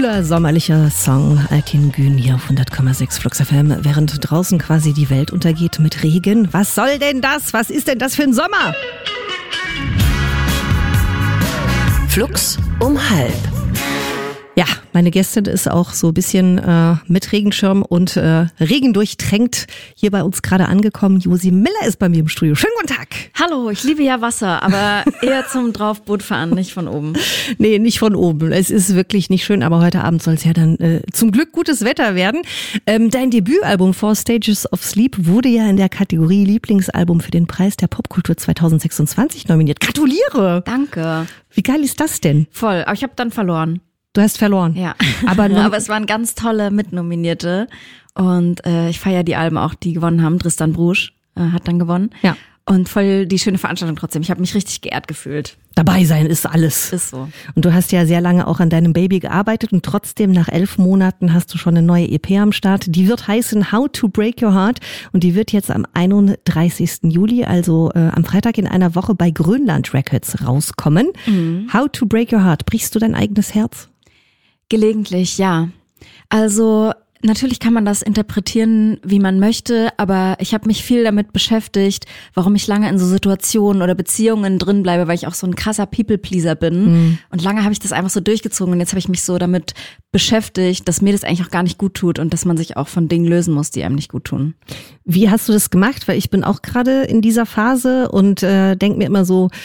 Cooler, sommerlicher Song, Altin Gün hier auf 100,6 Flux FM, während draußen quasi die Welt untergeht mit Regen. Was soll denn das? Was ist denn das für ein Sommer? Flux um 12:30. Ja, meine Gästin ist auch so ein bisschen mit Regenschirm und Regen durchtränkt hier bei uns gerade angekommen. Josi Miller ist bei mir im Studio. Schönen guten Tag. Hallo, ich liebe ja Wasser, aber eher zum Draufboot fahren, nicht von oben. Nee, nicht von oben. Es ist wirklich nicht schön, aber heute Abend soll es ja dann zum Glück gutes Wetter werden. Dein Debütalbum Four Stages of Sleep wurde ja in der Kategorie Lieblingsalbum für den Preis der Popkultur 2026 nominiert. Gratuliere! Danke. Wie geil ist das denn? Voll, aber ich habe dann verloren. Du hast verloren. Ja, aber es waren ganz tolle Mitnominierte und ich feiere die Alben auch, die gewonnen haben. Tristan Brusch hat dann gewonnen. Ja. Und voll die schöne Veranstaltung trotzdem. Ich habe mich richtig geehrt gefühlt. Dabei sein ist alles. Ist so. Und du hast ja sehr lange auch an deinem Baby gearbeitet und trotzdem nach 11 Monaten hast du schon eine neue EP am Start. Die wird heißen How to Break Your Heart und die wird jetzt am 31. Juli, also am Freitag in einer Woche bei Grönland Records rauskommen. Mhm. How to Break Your Heart. Brichst du dein eigenes Herz? Gelegentlich, ja. Also natürlich kann man das interpretieren, wie man möchte, aber ich habe mich viel damit beschäftigt, warum ich lange in so Situationen oder Beziehungen drin bleibe, weil ich auch so ein krasser People-Pleaser bin. Mhm. Und lange habe ich das einfach so durchgezogen und jetzt habe ich mich so damit beschäftigt, dass mir das eigentlich auch gar nicht gut tut und dass man sich auch von Dingen lösen muss, die einem nicht gut tun. Wie hast du das gemacht? Weil ich bin auch gerade in dieser Phase und denke mir immer so...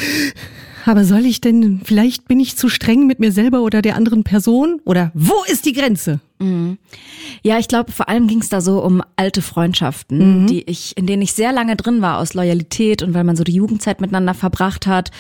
Aber soll ich denn, vielleicht bin ich zu streng mit mir selber oder der anderen Person? Oder wo ist die Grenze? Mhm. Ja, ich glaube, vor allem ging es da so um alte Freundschaften, in denen ich sehr lange drin war aus Loyalität und weil man so die Jugendzeit miteinander verbracht hat.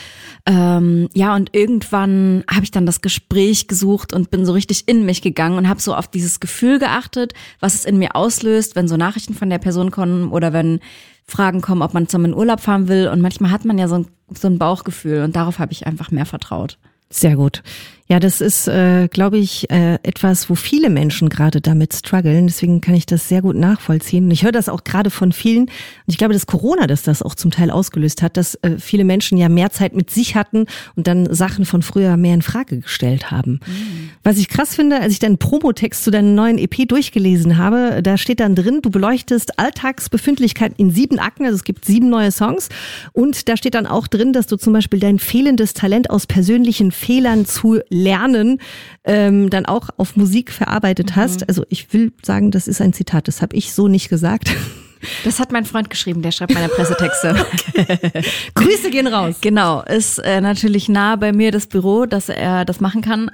Ja, und irgendwann habe ich dann das Gespräch gesucht und bin so richtig in mich gegangen und habe so auf dieses Gefühl geachtet, was es in mir auslöst, wenn so Nachrichten von der Person kommen oder wenn Fragen kommen, ob man zusammen in Urlaub fahren will. Und manchmal hat man ja so ein Bauchgefühl und darauf habe ich einfach mehr vertraut. Sehr gut. Ja, das ist, glaube ich, etwas, wo viele Menschen gerade damit strugglen. Deswegen kann ich das sehr gut nachvollziehen. Und ich höre das auch gerade von vielen. Und ich glaube, dass Corona das auch zum Teil ausgelöst hat, dass viele Menschen ja mehr Zeit mit sich hatten und dann Sachen von früher mehr in Frage gestellt haben. Mhm. Was ich krass finde, als ich deinen Promotext zu deiner neuen EP durchgelesen habe, da steht dann drin, du beleuchtest Alltagsbefindlichkeiten in 7 Akten. Also es gibt 7 neue Songs. Und da steht dann auch drin, dass du zum Beispiel dein fehlendes Talent aus persönlichen Fehlern zu lernen, dann auch auf Musik verarbeitet hast. Also ich will sagen, das ist ein Zitat, das habe ich so nicht gesagt. Das hat mein Freund geschrieben, der schreibt meine Pressetexte. Okay. Grüße gehen raus. Genau, ist natürlich nah bei mir das Büro, dass er das machen kann,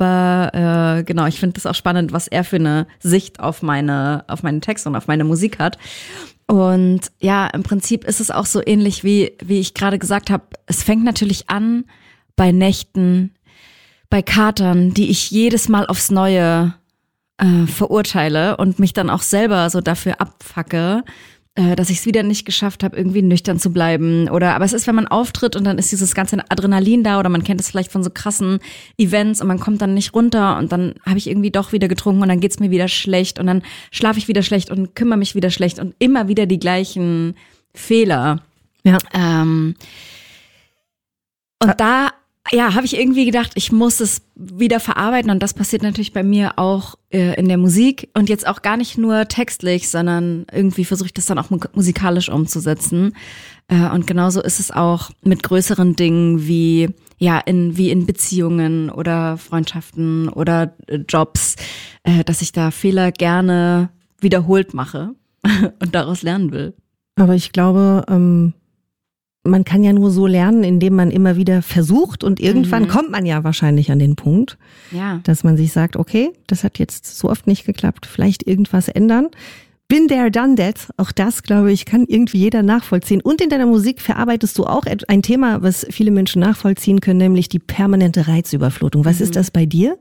aber genau, ich finde das auch spannend, was er für eine Sicht auf meine Texte und auf meine Musik hat. Und ja, im Prinzip ist es auch so ähnlich, wie ich gerade gesagt habe, es fängt natürlich an bei Nächten, bei Katern, die ich jedes Mal aufs Neue verurteile und mich dann auch selber so dafür abfacke, dass ich es wieder nicht geschafft habe, irgendwie nüchtern zu bleiben. Aber es ist, wenn man auftritt und dann ist dieses ganze Adrenalin da oder man kennt es vielleicht von so krassen Events und man kommt dann nicht runter und dann habe ich irgendwie doch wieder getrunken und dann geht's mir wieder schlecht und dann schlafe ich wieder schlecht und kümmere mich wieder schlecht und immer wieder die gleichen Fehler. Ja. Und da habe ich irgendwie gedacht, ich muss es wieder verarbeiten und das passiert natürlich bei mir auch in der Musik und jetzt auch gar nicht nur textlich, sondern irgendwie versuche ich das dann auch musikalisch umzusetzen und genauso ist es auch mit größeren Dingen wie in Beziehungen oder Freundschaften oder Jobs, dass ich da Fehler gerne wiederholt mache und daraus lernen will. Aber ich glaube, man kann ja nur so lernen, indem man immer wieder versucht und irgendwann kommt man ja wahrscheinlich an den Punkt, dass man sich sagt, okay, das hat jetzt so oft nicht geklappt, vielleicht irgendwas ändern. Been there, done that. Auch das, glaube ich, kann irgendwie jeder nachvollziehen. Und in deiner Musik verarbeitest du auch ein Thema, was viele Menschen nachvollziehen können, nämlich die permanente Reizüberflutung. Was ist das bei dir?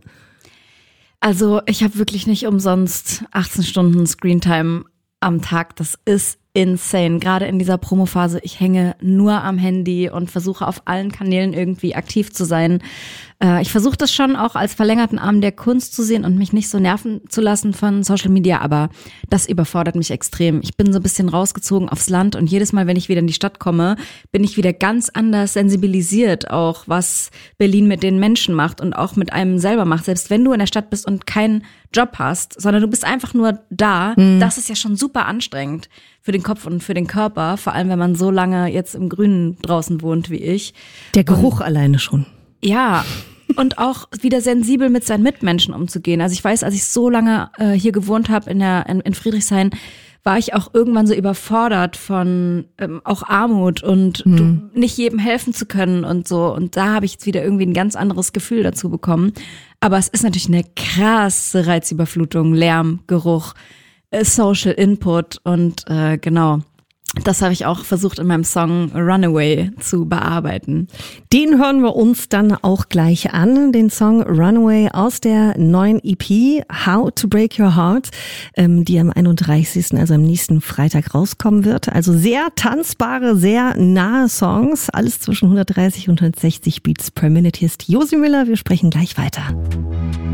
Also ich habe wirklich nicht umsonst 18 Stunden Screentime am Tag. Das ist insane. Gerade in dieser Promophase, ich hänge nur am Handy und versuche auf allen Kanälen irgendwie aktiv zu sein. Ich versuche das schon auch als verlängerten Arm der Kunst zu sehen und mich nicht so nerven zu lassen von Social Media, aber das überfordert mich extrem. Ich bin so ein bisschen rausgezogen aufs Land und jedes Mal, wenn ich wieder in die Stadt komme, bin ich wieder ganz anders sensibilisiert, auch was Berlin mit den Menschen macht und auch mit einem selber macht. Selbst wenn du in der Stadt bist und keinen Job hast, sondern du bist einfach nur da, das ist ja schon super anstrengend für den Kopf und für den Körper, vor allem wenn man so lange jetzt im Grünen draußen wohnt wie ich. Der Geruch alleine schon. Ja, und auch wieder sensibel mit seinen Mitmenschen umzugehen. Also ich weiß, als ich so lange hier gewohnt habe in Friedrichshain, war ich auch irgendwann so überfordert von auch Armut und nicht jedem helfen zu können und so. Und da habe ich jetzt wieder irgendwie ein ganz anderes Gefühl dazu bekommen. Aber es ist natürlich eine krasse Reizüberflutung, Lärm, Geruch, Social Input und genau. Das habe ich auch versucht in meinem Song Runaway zu bearbeiten. Den hören wir uns dann auch gleich an, den Song Runaway aus der neuen EP How to Break Your Heart, die am 31., also am nächsten Freitag rauskommen wird. Also sehr tanzbare, sehr nahe Songs, alles zwischen 130 und 160 Beats per Minute. Hier ist Josi Müller, wir sprechen gleich weiter.